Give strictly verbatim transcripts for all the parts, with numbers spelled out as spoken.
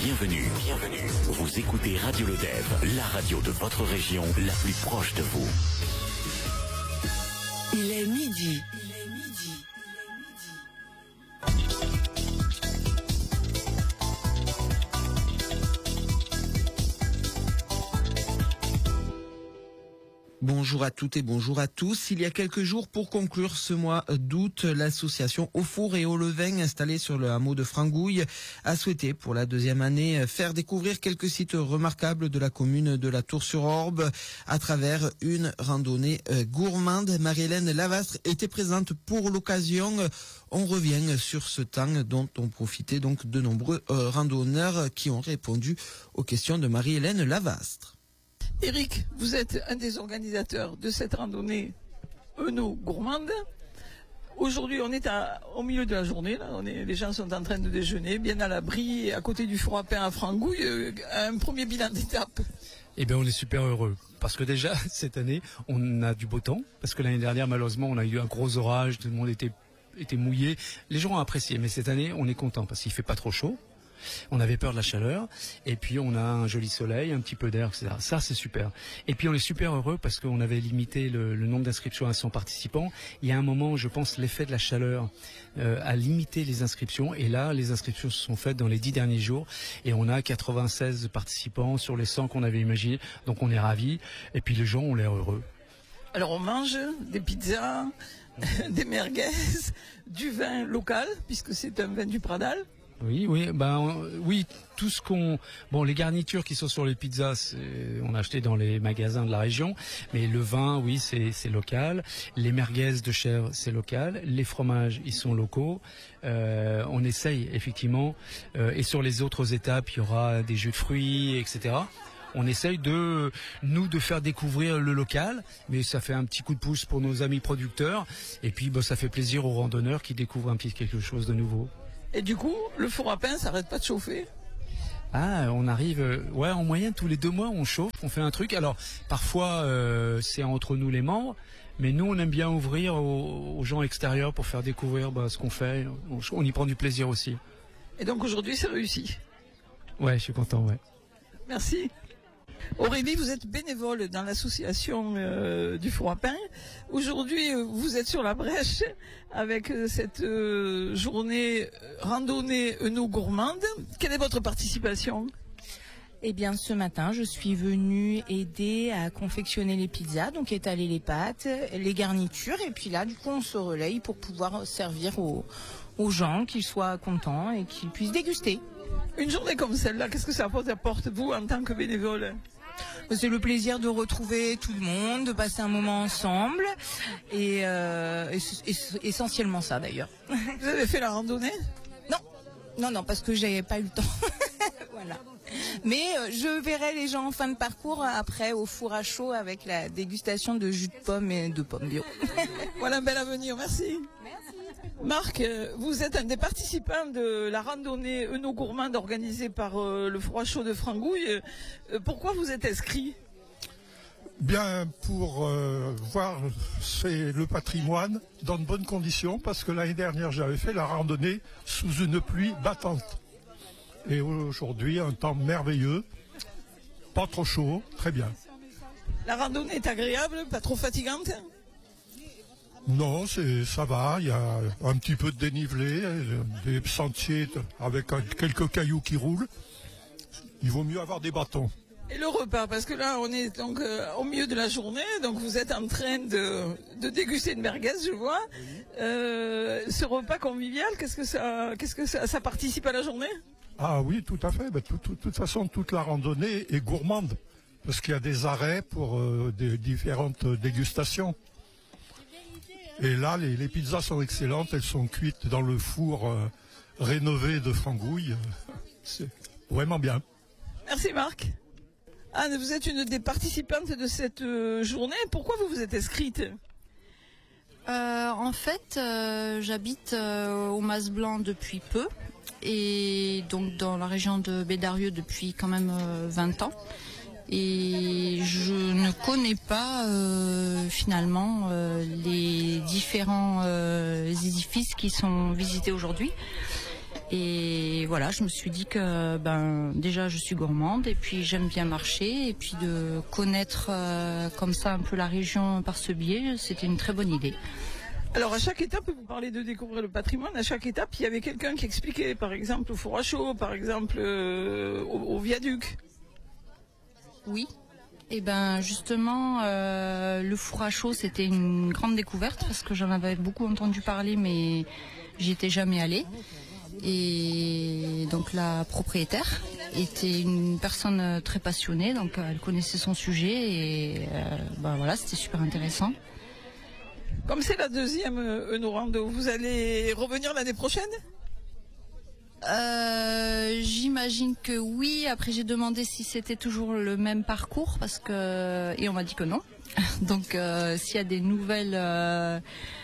Bienvenue, bienvenue. Vous écoutez Radio Lodève, la radio de votre région, la plus proche de vous. Il est midi. Bonjour à toutes et bonjour à tous. Il y a quelques jours, pour conclure ce mois d'août, l'association Au Four et au Levain, installée sur le hameau de Frangouille, a souhaité pour la deuxième année faire découvrir quelques sites remarquables de la commune de la Tour-sur-Orbe à travers une randonnée gourmande. Marie-Hélène Lavastre était présente pour l'occasion. On revient sur ce temps dont ont profité donc de nombreux euh, randonneurs qui ont répondu aux questions de Marie-Hélène Lavastre. Eric, vous êtes un des organisateurs de cette randonnée Euno gourmande. Aujourd'hui, on est à, au milieu de la journée. Là. On est, les gens sont en train de déjeuner, bien à l'abri, à côté du four à pain à Frangouille. Euh, un premier bilan d'étape. Eh bien, on est super heureux. Parce que déjà, cette année, on a du beau temps. Parce que l'année dernière, malheureusement, on a eu un gros orage. Tout le monde était, était mouillé. Les gens ont apprécié. Mais cette année, on est content parce qu'il fait pas trop chaud. On avait peur de la chaleur, et puis on a un joli soleil, un petit peu d'air, et cetera. Ça, c'est super. Et puis on est super heureux parce qu'on avait limité le, le nombre d'inscriptions à cent participants. Il y a un moment, je pense, l'effet de la chaleur euh, a limité les inscriptions, et là, les inscriptions se sont faites dans les dix derniers jours, et on a quatre-vingt-seize participants sur les cent qu'on avait imaginé. Donc on est ravis, et puis les gens ont l'air heureux. Alors on mange des pizzas, des merguez, du vin local, puisque c'est un vin du Pradal. Oui, oui, ben oui, tout ce qu'on, bon, les garnitures qui sont sur les pizzas, c'est, on a acheté dans les magasins de la région, mais le vin, oui, c'est c'est local. Les merguez de chèvre, c'est local. Les fromages, ils sont locaux. Euh, on essaye effectivement, euh, et sur les autres étapes, il y aura des jus de fruits, et cetera. On essaye de, nous, de faire découvrir le local, mais ça fait un petit coup de pouce pour nos amis producteurs, et puis, ben, ça fait plaisir aux randonneurs qui découvrent un petit quelque chose de nouveau. Et du coup, le four à pain, ça n'arrête pas de chauffer. Ah, on arrive, euh, ouais, en moyenne tous les deux mois, on chauffe, on fait un truc. Alors, parfois, euh, c'est entre nous les membres, mais nous, on aime bien ouvrir aux, aux gens extérieurs pour faire découvrir bah, ce qu'on fait. On, on y prend du plaisir aussi. Et donc aujourd'hui, c'est réussi. Ouais, je suis content, ouais. Merci. Aurélie, vous êtes bénévole dans l'association euh, du four à pain. Aujourd'hui, vous êtes sur la brèche avec euh, cette euh, journée randonnée Euno gourmande. Quelle est votre participation ? Eh bien, ce matin, je suis venue aider à confectionner les pizzas, donc étaler les pâtes, les garnitures, et puis là, du coup, on se relaye pour pouvoir servir aux, aux gens, qu'ils soient contents et qu'ils puissent déguster. Une journée comme celle-là, qu'est-ce que ça apporte, vous, en tant que bénévole ? C'est le plaisir de retrouver tout le monde, de passer un moment ensemble, et, euh, et, et essentiellement ça d'ailleurs. Vous avez fait la randonnée ? Non, non, non, parce que j'avais pas eu le temps. Voilà. Mais euh, je verrai les gens en fin de parcours après au four à chaud avec la dégustation de jus de pommes et de pommes bio. Voilà un bel avenir, merci. Merci. Marc, vous êtes un des participants de la randonnée Euno gourmande organisée par euh, le four à chaud de Frangouille. Euh, pourquoi vous êtes inscrit ? Bien, pour euh, voir c'est le patrimoine dans de bonnes conditions, parce que l'année dernière j'avais fait la randonnée sous une pluie battante. Et aujourd'hui, un temps merveilleux, pas trop chaud, très bien. La randonnée est agréable, pas trop fatigante ? Non, c'est, ça va, il y a un petit peu de dénivelé, des sentiers avec quelques cailloux qui roulent. Il vaut mieux avoir des bâtons. Et le repas, parce que là on est donc euh, au milieu de la journée, donc vous êtes en train de, de déguster une merguez, je vois. Euh, ce repas convivial, qu'est-ce que ça, qu'est-ce que ça, ça participe à la journée ? Ah oui, tout à fait. De tout, tout, toute façon, toute la randonnée est gourmande, parce qu'il y a des arrêts pour euh, des différentes dégustations. Et là, les, les pizzas sont excellentes, elles sont cuites dans le four euh, rénové de Frangouille. C'est vraiment bien. Merci Marc. Anne, vous êtes une des participantes de cette euh, journée. Pourquoi vous vous êtes inscrite ? euh, En fait, euh, j'habite euh, au Mas Blanc depuis peu, et donc dans la région de Bédarieux depuis quand même euh, vingt ans. Et je ne connais pas euh, finalement euh, les différents euh, édifices qui sont visités aujourd'hui. Et voilà, je me suis dit que ben déjà je suis gourmande et puis j'aime bien marcher et puis de connaître euh, comme ça un peu la région par ce biais, c'était une très bonne idée. Alors à chaque étape, vous parlez de découvrir le patrimoine, à chaque étape il y avait quelqu'un qui expliquait, par exemple au four à chaud, par exemple euh, au, au viaduc. Oui. Et ben justement, euh, le four à chaud c'était une grande découverte parce que j'en avais beaucoup entendu parler mais j'y étais jamais allée. Et donc la propriétaire était une personne très passionnée, donc elle connaissait son sujet et euh, ben voilà, c'était super intéressant. Comme c'est la deuxième Euno Rando, vous allez revenir l'année prochaine ? Euh, j'imagine que oui. Après, j'ai demandé si c'était toujours le même parcours parce que et on m'a dit que non. Donc, euh, s'il y a des nouvelles, euh,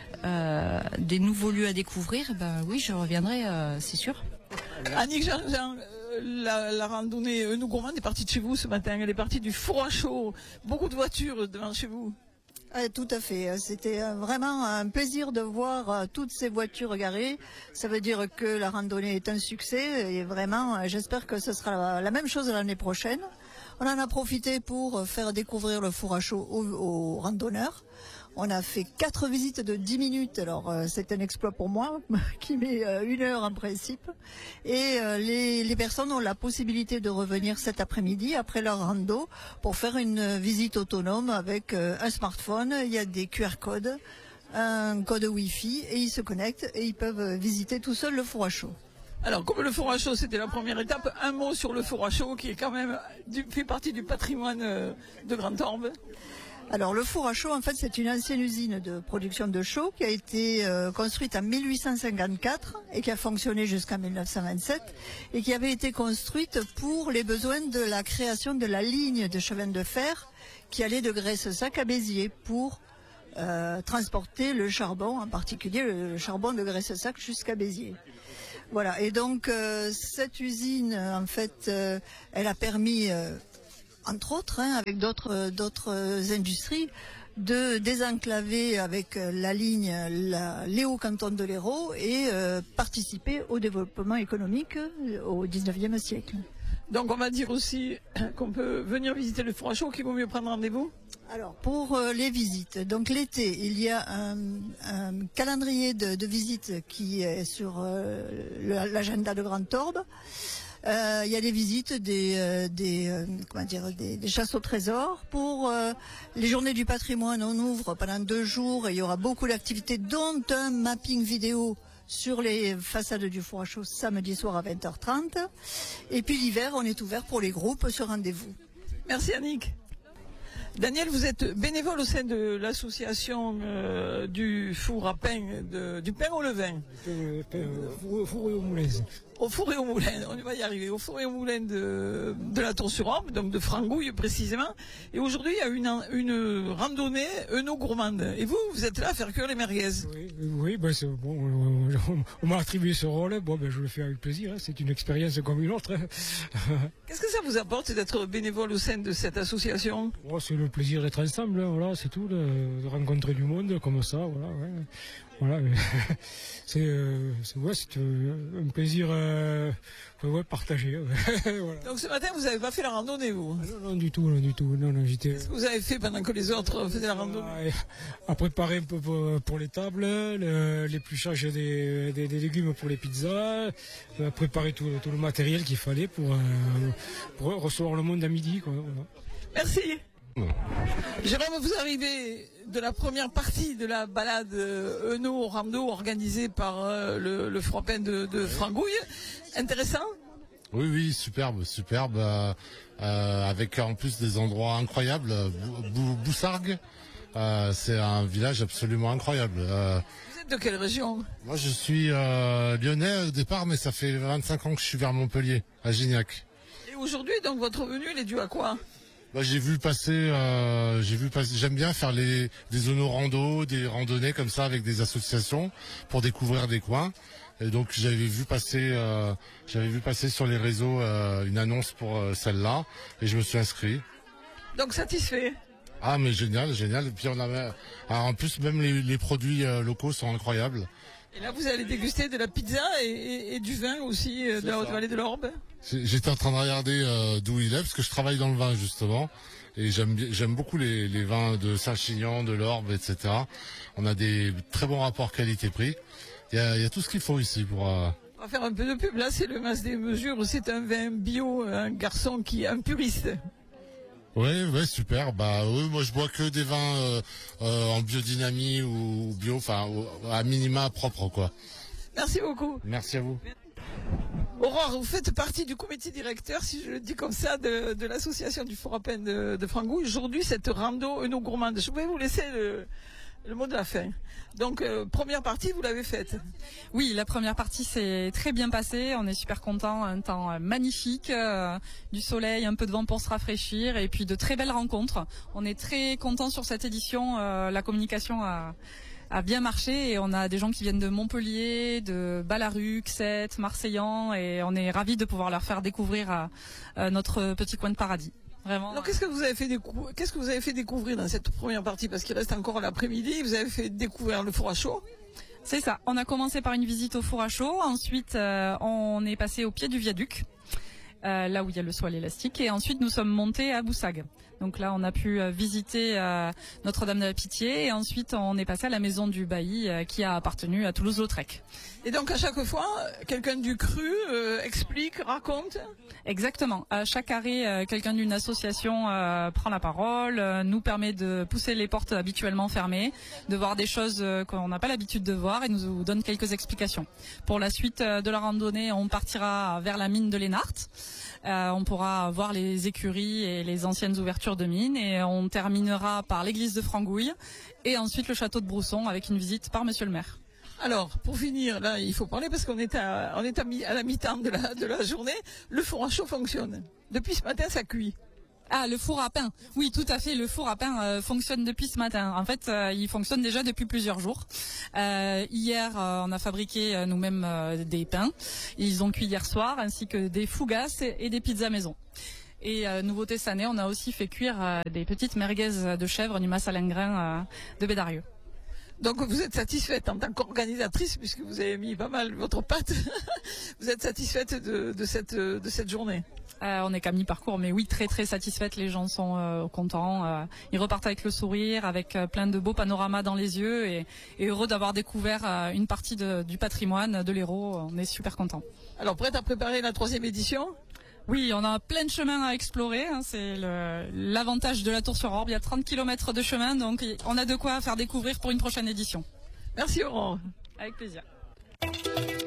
euh, des nouveaux lieux à découvrir, ben oui, je reviendrai, euh, c'est sûr. Annick Jean, Jean euh, la, la randonnée Euno Gourmande est partie de chez vous ce matin. Elle est partie du four à chaud. Beaucoup de voitures devant chez vous. Ah, tout à fait. C'était vraiment un plaisir de voir toutes ces voitures garées. Ça veut dire que la randonnée est un succès et vraiment, j'espère que ce sera la même chose l'année prochaine. On en a profité pour faire découvrir le four à chaud aux, aux randonneurs. On a fait quatre visites de dix minutes, alors euh, c'est un exploit pour moi, qui met euh, une heure en principe. Et euh, les, les personnes ont la possibilité de revenir cet après-midi, après leur rando, pour faire une visite autonome avec euh, un smartphone. Il y a des Q R codes, un code Wi-Fi, et ils se connectent et ils peuvent visiter tout seuls le four à chaud. Alors, comme le four à chaud, c'était la première étape, un mot sur le four à chaud, qui est quand même du, fait partie du patrimoine euh, de Grand-Orbe. Alors le four à chaud, en fait, c'est une ancienne usine de production de chaux qui a été euh, construite en mille huit cent cinquante-quatre et qui a fonctionné jusqu'en mille neuf cent vingt-sept et qui avait été construite pour les besoins de la création de la ligne de chemin de fer qui allait de Graissac à Béziers pour euh, transporter le charbon, en particulier le, le charbon de Graissac jusqu'à Béziers. Voilà, et donc euh, cette usine, en fait, euh, elle a permis... Euh, entre autres, hein, avec d'autres d'autres industries, de désenclaver avec la ligne la, les hauts cantons de l'Hérault et euh, participer au développement économique au dix-neuvième siècle. Donc on va dire aussi qu'on peut venir visiter le four à chaud, qu'il vaut mieux prendre rendez-vous. Alors pour euh, les visites, donc l'été, il y a un, un calendrier de, de visites qui est sur euh, l'agenda de Grand-Orbe. Euh, il y a des visites, des, euh, des, euh, comment dire, des, des chasses au trésor. Pour euh, les journées du patrimoine, on ouvre pendant deux jours et il y aura beaucoup d'activités, dont un mapping vidéo sur les façades du four à chaud samedi soir à vingt heures trente. Et puis l'hiver, on est ouvert pour les groupes sur rendez-vous. Merci Annick. Daniel, vous êtes bénévole au sein de l'association euh, du four à pain, de, du pain au levain. Euh, euh, four et au moulin. Au four et au moulin, on va y arriver. Au four et au moulin de, de la Tour-sur-Orbe, donc de Frangouille précisément. Et aujourd'hui, il y a une, une randonnée Euno Gourmande. Et vous, vous êtes là à faire cuire les merguez. Oui, oui ben c'est bon. On, on m'a attribué ce rôle. Bon, ben je le fais avec plaisir. Hein. C'est une expérience comme une autre. Qu'est-ce que ça vous apporte d'être bénévole au sein de cette association? Oh, c'est le plaisir d'être ensemble. Hein, voilà, c'est tout. De, de rencontrer du monde comme ça. Voilà. Ouais. Voilà, c'est euh, ouais, c'est euh, un plaisir euh, ouais, partagé. Voilà. Donc ce matin, vous n'avez pas fait la randonnée, vous? Ah, non, non, du tout, non, du tout. Non, non, j'étais. Qu'est-ce que vous avez fait pendant que les autres faisaient la randonnée? À préparer un peu pour, pour les tables, le, l'épluchage des, des, des légumes pour les pizzas, à préparer tout, tout le matériel qu'il fallait pour, euh, pour recevoir le monde à midi, quoi. Voilà. Merci. Jérôme, vous arrivez de la première partie de la balade euh, Euno Rando organisée par euh, le, le four à pain de, de Frangouille. Intéressant? Oui, oui, superbe, superbe, euh, euh, avec en plus des endroits incroyables. Bou Boussargues, euh, c'est un village absolument incroyable. Euh, vous êtes de quelle région? Moi, je suis euh, lyonnais au départ, mais ça fait vingt-cinq ans que je suis vers Montpellier, à Gignac. Et aujourd'hui, donc, votre venue, elle est due à quoi? Bah, j'ai vu passer, euh, j'ai vu passer. J'aime bien faire les des Euno rando, des randonnées comme ça avec des associations pour découvrir des coins. Et donc j'avais vu passer, euh, j'avais vu passer sur les réseaux euh, une annonce pour euh, celle-là, et je me suis inscrit. Donc satisfait? Ah mais génial, génial. Et puis on a, alors, en plus même les, les produits euh, locaux sont incroyables. Et là, vous allez déguster de la pizza et, et, et du vin aussi euh, de la Haute-Vallée de l'Orbe. J'étais en train de regarder euh, d'où il est, parce que je travaille dans le vin justement. Et j'aime j'aime beaucoup les, les vins de Saint-Chinian, de l'Orbe, et cetera. On a des très bons rapports qualité-prix. Il y a, il y a tout ce qu'il faut ici pour... Euh... On va faire un peu de pub. Là, c'est le Mas des Mesures. C'est un vin bio, un garçon qui est un puriste. Ouais, ouais, super. Bah oui, moi je bois que des vins euh, euh, en biodynamie ou bio, enfin à minima propre quoi. Merci beaucoup. Merci à vous. Aurore, vous faites partie du comité directeur, si je le dis comme ça, de, de l'association du Four à Pain de, de Frangouille. Aujourd'hui, cette rando Eno gourmande. Je vais vous laisser le, le mot de la fin. Donc, euh, première partie, vous l'avez faite. Oui, la première partie s'est très bien passée. On est super contents. Un temps magnifique, euh, du soleil, un peu de vent pour se rafraîchir et puis de très belles rencontres. On est très contents sur cette édition. Euh, la communication a... a bien marché et on a des gens qui viennent de Montpellier, de Ballaruc, Sète, Marseillan et on est ravis de pouvoir leur faire découvrir à, à notre petit coin de paradis. Vraiment. Alors qu'est-ce que vous avez fait décou- qu'est-ce que vous avez fait découvrir dans cette première partie, parce qu'il reste encore l'après-midi. Vous avez fait découvrir le four à chaud. C'est ça. On a commencé par une visite au four à chaud. Ensuite, euh, on est passé au pied du viaduc, euh, là où il y a le soil élastique, et ensuite nous sommes montés à Boussag. Donc là, on a pu euh, visiter euh, Notre-Dame de la Pitié et ensuite on est passé à la maison du bailli euh, qui a appartenu à Toulouse-Lautrec. Et donc à chaque fois, quelqu'un du cru euh, explique, raconte. Exactement. À chaque arrêt, euh, quelqu'un d'une association euh, prend la parole, euh, nous permet de pousser les portes habituellement fermées, de voir des choses euh, qu'on n'a pas l'habitude de voir et nous donne quelques explications. Pour la suite euh, de la randonnée, on partira vers la mine de Lénart. Euh, on pourra voir les écuries et les anciennes ouvertures de mines et on terminera par l'église de Frangouille et ensuite le château de Brousson avec une visite par monsieur le maire. Alors, pour finir, là, il faut parler parce qu'on est à, on est à, mi, à la mi-temps de la, de la journée. Le four à chaud fonctionne. Depuis ce matin, ça cuit. Ah, le four à pain. Oui, tout à fait. Le four à pain euh, fonctionne depuis ce matin. En fait, euh, il fonctionne déjà depuis plusieurs jours. Euh, hier, euh, on a fabriqué euh, nous-mêmes euh, des pains. Ils ont cuit hier soir, ainsi que des fougasses et, et des pizzas maison. Et euh, nouveauté cette année, on a aussi fait cuire euh, des petites merguez de chèvre du Massalingrin euh, de Bédarieux. Donc vous êtes satisfaite en tant qu'organisatrice, puisque vous avez mis pas mal votre patte. Vous êtes satisfaite de, de cette de cette journée? Euh, on est qu'à mi-parcours, mais oui, très très satisfaite. Les gens sont euh, contents. Euh, ils repartent avec le sourire, avec euh, plein de beaux panoramas dans les yeux et, et heureux d'avoir découvert euh, une partie de, du patrimoine de l'Hérault. On est super contents. Alors prête à préparer la troisième édition? Oui, on a plein de chemins à explorer. Hein. C'est le, l'avantage de la Tour-sur-Orbe. Il y a trente kilomètres de chemin, donc on a de quoi faire découvrir pour une prochaine édition. Merci Aurore. Avec plaisir.